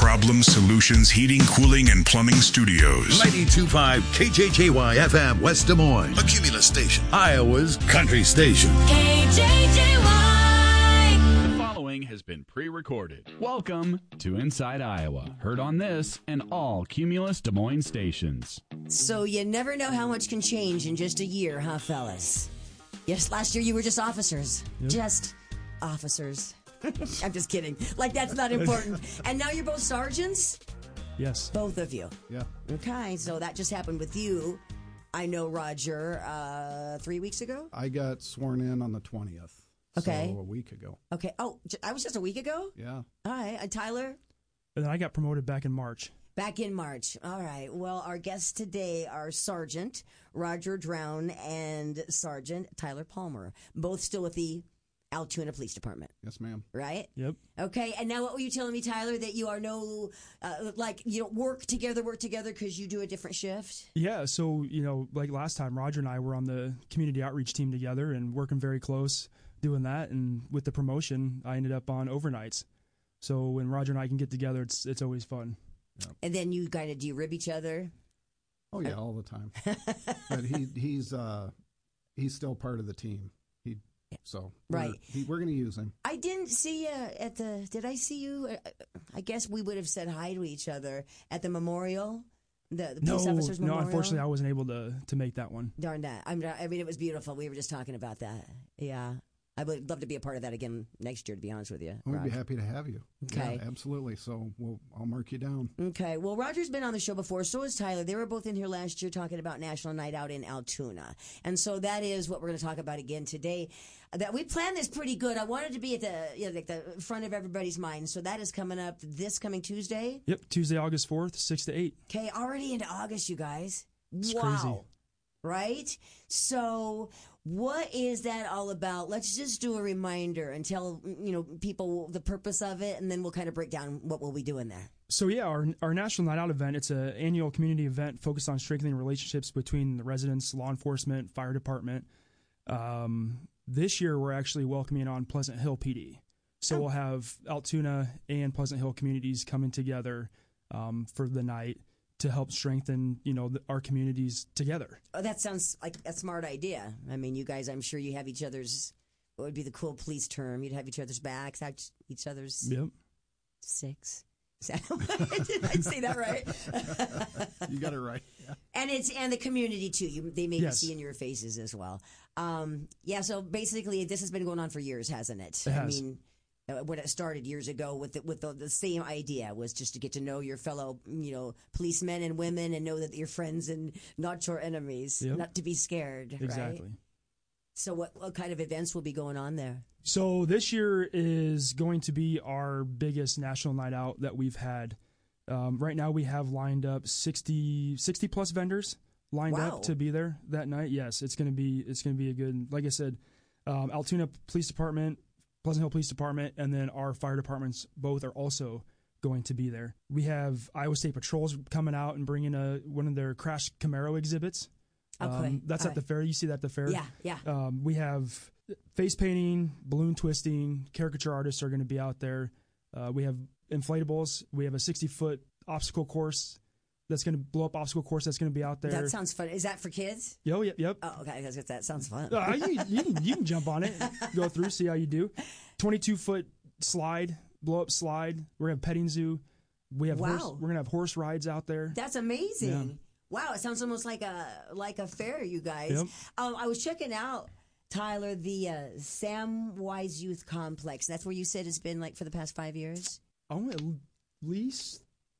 Problem Solutions Heating, Cooling, and Plumbing Studios. 92.5 KJJY FM West Des Moines. A Cumulus station. Iowa's country station. KJJY. The following has been pre-recorded. Welcome to Inside Iowa. Heard on this and all Cumulus Des Moines stations. So you never know how much can change in just a year, huh, fellas? Yes, last year you were just officers. Yep. Just officers. I'm just kidding. Like, that's not important. And now you're both sergeants? Yes. Both of you? Yeah. Okay, so that just happened with you. I know Roger 3 weeks ago? I got sworn in on the 20th. Okay. So a week ago. Okay. Oh, I was just a week ago? Yeah. All right. And Tyler? And then I got promoted back in March. Back in March. All right. Well, our guests today are Sergeant Roger Drown and Sergeant Tyler Palmer, both still with the Altoona Police Department. Yes, ma'am. Right? Yep. Okay. And now what were you telling me, Tyler, that you are you don't work together because you do a different shift? Yeah. So, like last time, Roger and I were on the community outreach team together and working very close doing that. And with the promotion, I ended up on overnights. So when Roger and I can get together, it's always fun. Yep. And then you kind of, do you rib each other? Oh, yeah, all the time. But he's still part of the team. So right, we're going to use him. I didn't see you did I see you? I guess we would have said hi to each other at the memorial, the police officers memorial. No, unfortunately, I wasn't able to make that one. Darn that. I mean, it was beautiful. We were just talking about that. Yeah. I would love to be a part of that again next year, to be honest with you. We'd be happy to have you. Okay. Yeah, absolutely. So I'll mark you down. Okay. Well, Roger's been on the show before. So has Tyler. They were both in here last year talking about National Night Out in Altoona. And so that is what we're going to talk about again today. That we planned this pretty good. I wanted to be at the front of everybody's mind. So that is coming up this coming Tuesday. Yep. Tuesday, August 4th, 6 to 8. Okay. Already into August, you guys. It's wow. Crazy. Right? So what is that all about? Let's just do a reminder and tell people the purpose of it, and then we'll kind of break down what we'll be doing there. So yeah, our National Night Out event, it's an annual community event focused on strengthening relationships between the residents, law enforcement, fire department. This year we're actually welcoming on Pleasant Hill PD. So we'll have Altoona and Pleasant Hill communities coming together for the night to help strengthen, our communities together. Oh, that sounds like a smart idea. I mean, you guys, I'm sure you have each other's, what would be the cool police term? You'd have each other's backs, each other's six. Did I say that right? You got it right. Yeah. And the community too. They may be Yes. seeing your faces as well. So basically this has been going on for years, hasn't it? It has. I mean, when it started years ago with the same idea was just to get to know your fellow, policemen and women and know that you're friends and not your enemies, not to be scared. Exactly. Right? So what kind of events will be going on there? So this year is going to be our biggest national night out that we've had. Right now we have lined up 60 plus vendors lined up to be there that night. Yes, it's going to be a good, like I said, Altoona Police Department, Pleasant Hill Police Department, and then our fire departments both are also going to be there. We have Iowa State Patrols coming out and bringing one of their Crash Camaro exhibits. Okay. That's at the fair. You see that at the fair? Yeah. We have face painting, balloon twisting, caricature artists are going to be out there. We have inflatables. We have a 60-foot obstacle course that's going to blow up obstacle course that's going to be out there. That sounds fun. Is that for kids? Yep. Oh, okay. That sounds fun. You can jump on it, go through, see how you do. 22-foot slide, blow up slide. We're going to have petting zoo. We're going to have horse rides out there. That's amazing. Yeah. Wow, it sounds almost like a fair, you guys. Yep. I was checking out, Tyler, the Samwise Youth Complex. That's where you said it's been like for the past 5 years? Oh, at least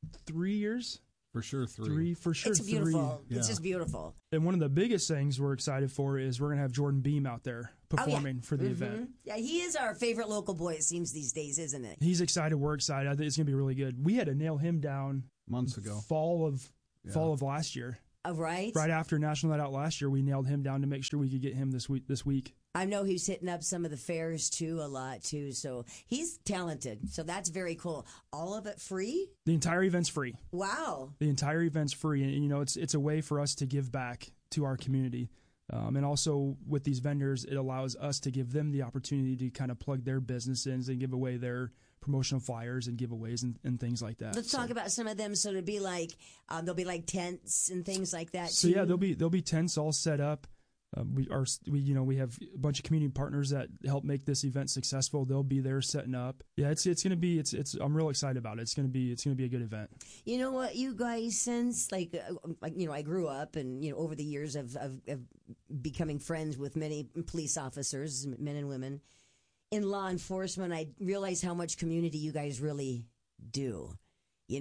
3 years. For sure, three. It's beautiful. Yeah. It's just beautiful. And one of the biggest things we're excited for is we're going to have Jordan Beam out there performing for the event. Yeah, he is our favorite local boy, it seems these days, isn't it? He's excited. We're excited. I think it's going to be really good. We had to nail him down months ago. Fall of last year. Right. Right after National Night Out last year, we nailed him down to make sure we could get him this week. I know he's hitting up some of the fairs too a lot too, so he's talented. So that's very cool. All of it free? The entire event's free. Wow. The entire event's free, and it's a way for us to give back to our community. And also with these vendors, it allows us to give them the opportunity to kind of plug their business in and give away their promotional flyers and giveaways and things like that. Let's talk about some of them. So it'll be like there'll be like tents and things like that. So too. yeah, there'll be tents all set up. We have a bunch of community partners that help make this event successful. They'll be there setting up. Yeah, it's gonna be I'm real excited about it. It's gonna be a good event. You know what, you guys, since I grew up and over the years of becoming friends with many police officers, men and women in law enforcement, I realize how much community you guys really do. You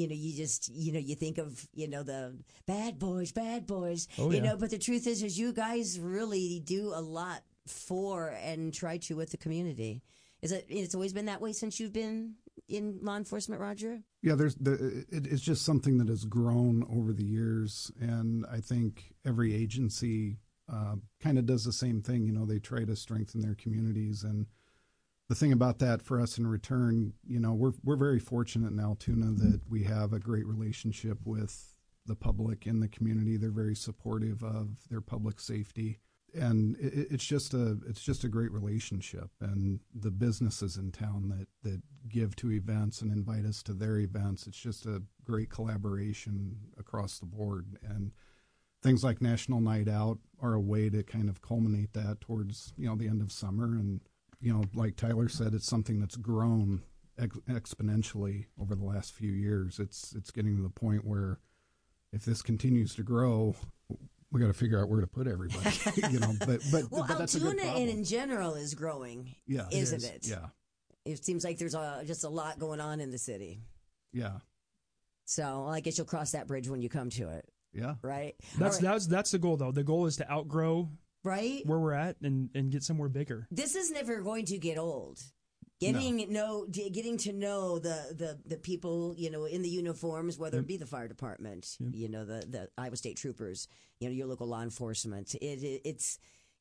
think of, the bad boys, oh, yeah. But the truth is you guys really do a lot for and try to with the community. It's always been that way since you've been in law enforcement, Roger? Yeah, it's just something that has grown over the years. And I think every agency kind of does the same thing. They try to strengthen their communities. And the thing about that for us in return, we're very fortunate in Altoona that we have a great relationship with the public in the community. They're very supportive of their public safety, and it's just a great relationship. And the businesses in town that give to events and invite us to their events, it's just a great collaboration across the board. And things like National Night Out are a way to kind of culminate that towards the end of summer. And like Tyler said, it's something that's grown exponentially over the last few years. It's getting to the point where if this continues to grow, we got to figure out where to put everybody. But that's a good Altoona problem. in general is growing. Yeah, isn't it? Yeah, it seems like there's just a lot going on in the city. Yeah. So I guess you'll cross that bridge when you come to it. Yeah. Right. That's the goal, though. The goal is to outgrow right where we're at and get somewhere bigger. This is never going to get old. Getting to know the people, in the uniforms, whether it be the fire department, the Iowa State Troopers, your local law enforcement. It's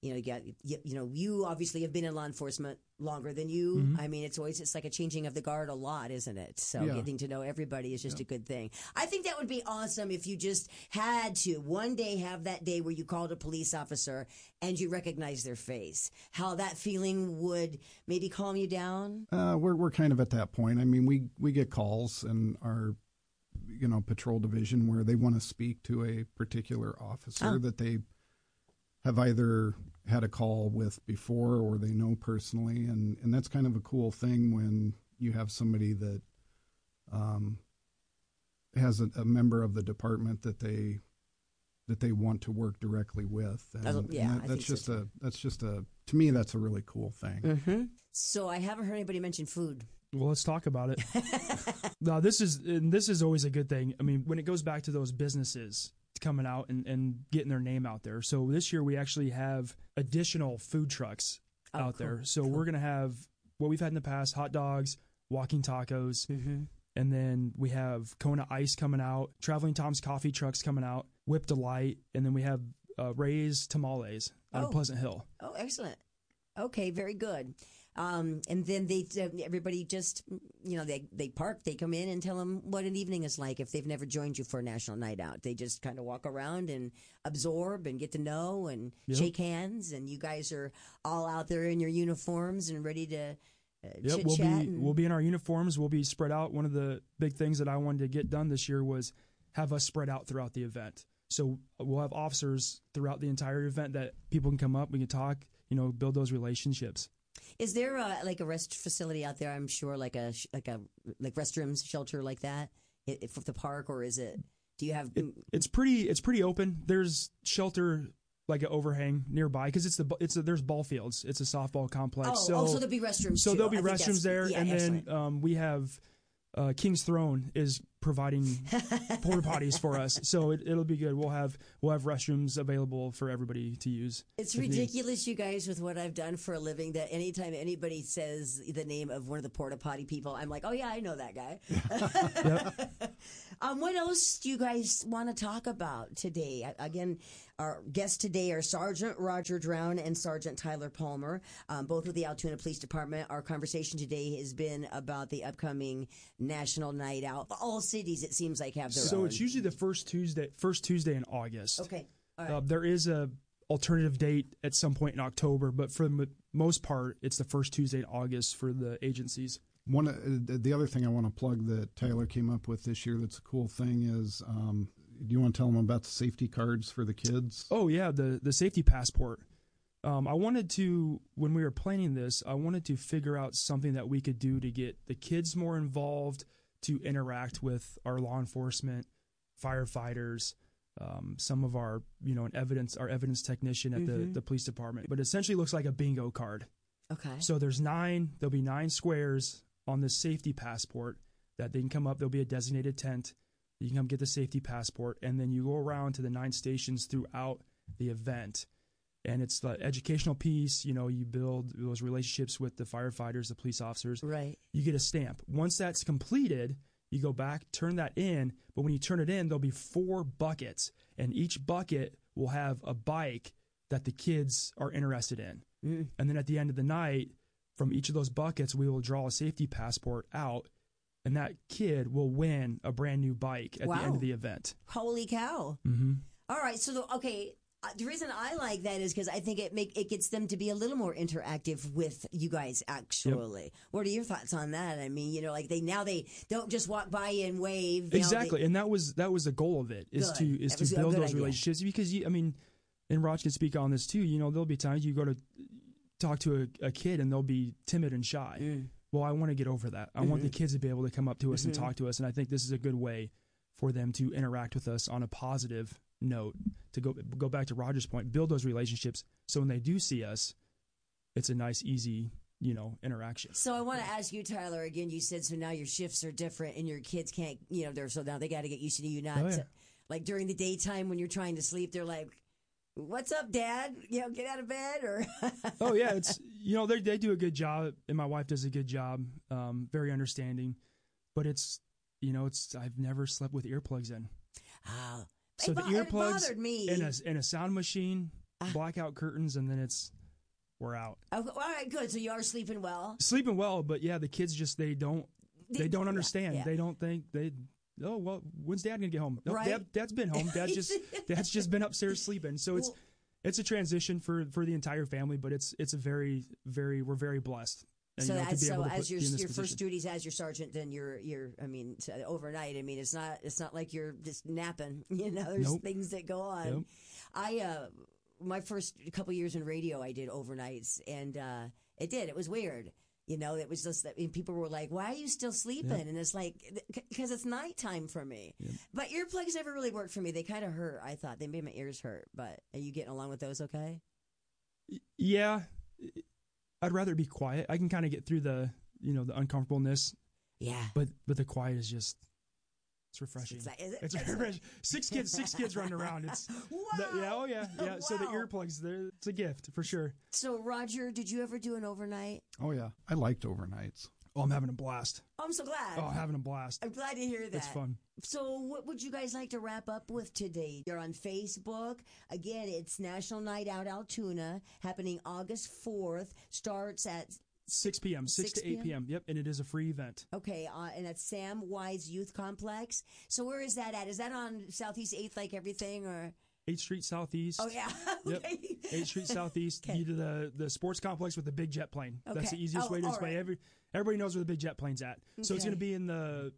you obviously have been in law enforcement longer than you. Mm-hmm. I mean, it's like a changing of the guard a lot, isn't it? So getting to know everybody is just a good thing. I think that would be awesome if you just had to one day have that day where you called a police officer and you recognize their face. How that feeling would maybe calm you down? We're kind of at that point. I mean, we get calls in our patrol division where they want to speak to a particular officer that they have either had a call with before or they know personally, and that's kind of a cool thing when you have somebody that has a member of the department that they want to work directly with. And that's just to me, that's a really cool thing. Mm-hmm. So I haven't heard anybody mention food. Well, let's talk about it. No, this is always a good thing. I mean, when it goes back to those businesses coming out and getting their name out there. So this year we actually have additional food trucks out there. So we're going to have what we've had in the past, hot dogs, walking tacos, and then we have Kona Ice coming out, Traveling Tom's coffee trucks coming out, Whip Delight, and then we have Ray's Tamales out of Pleasant Hill. Oh, excellent. Okay, very good. And then everybody just, they park, they come in and tell them what an evening is like if they've never joined you for a national night out. They just kind of walk around and absorb and get to know and shake hands. And you guys are all out there in your uniforms and ready to chit-chat. We'll be in our uniforms. We'll be spread out. One of the big things that I wanted to get done this year was have us spread out throughout the event. So we'll have officers throughout the entire event that people can come up, we can talk, build those relationships. Is there a rest facility out there? I'm sure, like restrooms, shelter like that, for the park, or is it? Do you have? It's pretty open. There's shelter, like an overhang nearby, because there's ball fields. It's a softball complex. So there'll be restrooms. So too. there'll be restrooms there, and excellent. then we have King's Throne is providing porta potties for us, so it'll be good. We'll have restrooms available for everybody to use. It's ridiculous, you guys, with what I've done for a living, that anytime anybody says the name of one of the porta potty people, I'm like, oh yeah, I know that guy. What else do you guys want to talk about today? Again, our guests today are Sergeant Roger Drown and Sergeant Tyler Palmer, both with the Altoona Police Department. Our conversation today has been about the upcoming National Night Out. All cities, it seems like, have their own. So it's usually the first Tuesday in August. Okay. All right. There is a alternative date at some point in October, but for the most part, it's the first Tuesday in August for the agencies. The other thing I want to plug that Tyler came up with this year that's a cool thing is, do you want to tell them about the safety cards for the kids? Oh, yeah, the safety passport. I wanted to, when we were planning this, I wanted to figure out something that we could do to get the kids more involved, to interact with our law enforcement, firefighters, some of our, our evidence technician at the police department. But essentially looks like a bingo card. Okay. So there'll be 9 squares on this safety passport that they can come up. There'll be a designated tent. You can come get the safety passport, and then you go around to the 9 stations throughout the event. And it's the educational piece, you build those relationships with the firefighters, the police officers. Right. You get a stamp. Once that's completed, you go back, turn that in. But when you turn it in, there'll be 4 buckets. And each bucket will have a bike that the kids are interested in. Mm. And then at the end of the night, from each of those buckets, we will draw a safety passport out. And that kid will win a brand new bike at the end of the event. Holy cow. Mm-hmm. All right. So, the reason I like that is because I think it gets them to be a little more interactive with you guys, actually. Yep. What are your thoughts on that? I mean, they don't just walk by you and wave. Exactly. And that was the goal of it, is to build those relationships. Because, and Raj can speak on this too, there'll be times you go to talk to a kid and they'll be timid and shy. Mm. Well, I want to get over that. I want the kids to be able to come up to us and talk to us. And I think this is a good way for them to interact with us on a positive note, to go back to Roger's point, build those relationships so when they do see us, it's a nice, easy, interaction. So I want to ask you, Tyler, again, you said so now your shifts are different and your kids can't, so now they got to get used to you not like during the daytime when you're trying to sleep, they're like, what's up, Dad? Get out of bed or. Oh yeah, it's they do a good job, and my wife does a good job, very understanding, but it's I've never slept with earplugs in. Oh. So the earplugs bothered me. and a sound machine, blackout curtains, and then we're out. Oh, all right, good. So you are sleeping well. Sleeping well, but yeah, the kids just they don't understand. Yeah. They don't think when's Dad gonna get home? No, right. Dad's been home. Dad's just been upstairs sleeping. So it's a transition for the entire family, but it's a very, very, we're very blessed. So as your first duties as your sergeant, then you're overnight. I mean, it's not like you're just napping. There's things that go on. Nope. My first couple years in radio, I did overnights, and it was weird. It was just that people were like, "Why are you still sleeping?" Yep. And it's like, because it's nighttime for me. Yep. But earplugs never really worked for me. They kind of hurt. I thought they made my ears hurt. But are you getting along with those? Okay. Yeah. I'd rather be quiet. I can kind of get through the uncomfortableness. Yeah. But the quiet is just, it's refreshing. It's refreshing. Six kids running around. It's wow. Yeah. Wow. So the earplugs, it's a gift for sure. So Roger, did you ever do an overnight? Oh yeah, I liked overnights. Oh, I'm having a blast. Oh, I'm so glad. Oh, having a blast. I'm glad to hear that. It's fun. So what would you guys like to wrap up with today? You're on Facebook. Again, it's National Night Out Altoona, happening August 4th. Starts at 6 p.m., 6 to 8 p.m. Yep, and it is a free event. Okay, and that's Sam Wise Youth Complex. So where is that at? Is that on Southeast 8th like everything, or... 8th Street Southeast. Oh, yeah. Yep. 8th Street Southeast. Okay. You do the sports complex with the big jet plane. Okay. That's the easiest way to explain. Right. Everybody knows where the big jet plane's at. Okay. So it's going to be in the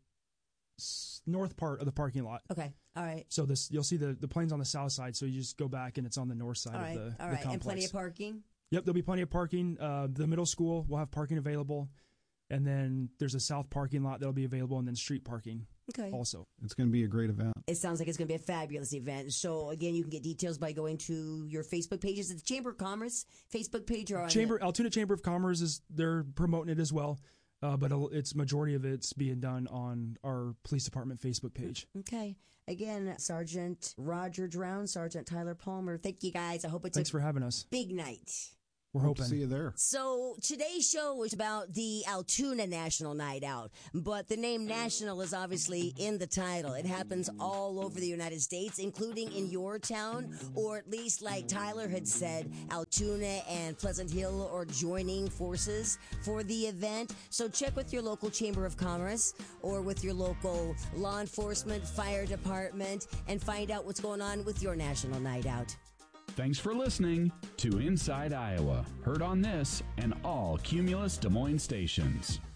north part of the parking lot. Okay. All right. So you'll see the plane's on the south side, so you just go back and it's on the north side of the complex. And plenty of parking? Yep, there'll be plenty of parking. The middle school will have parking available. And then there's a south parking lot that'll be available, and then street parking also. It's going to be a great event. It sounds like it's going to be a fabulous event. So, again, you can get details by going to your Facebook pages. It's the Chamber of Commerce Facebook page. Or Altoona Chamber of Commerce, they're promoting it as well. But it's majority of it's being done on our police department Facebook page. Okay. Again, Sergeant Roger Drown, Sergeant Tyler Palmer. Thank you, guys. I hope it's Thanks for having us. Big night. We're hoping to see you there. So today's show is about the Altoona National Night Out, but the name National is obviously in the title. It happens all over the United States, including in your town, or at least like Tyler had said, Altoona and Pleasant Hill are joining forces for the event. So check with your local Chamber of Commerce or with your local law enforcement, fire department, and find out what's going on with your National Night Out. Thanks for listening to Inside Iowa, heard on this and all Cumulus Des Moines stations.